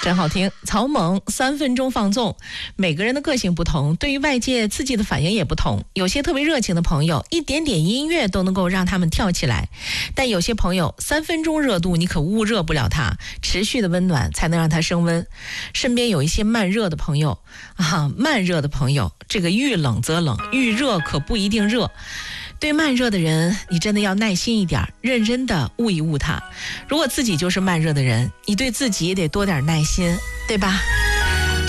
真好听。草蜢3分钟放纵。每个人的个性不同，对于外界刺激的反应也不同。有些特别热情的朋友，一点点音乐都能够让他们跳起来，但有些朋友3分钟热度你可捂热不了他，持续的温暖才能让他升温。身边有一些慢热的朋友慢热的朋友，这个遇冷则冷，遇热可不一定热。对慢热的人，你真的要耐心一点，认真的悟一悟他。如果自己就是慢热的人，你对自己也得多点耐心，对吧？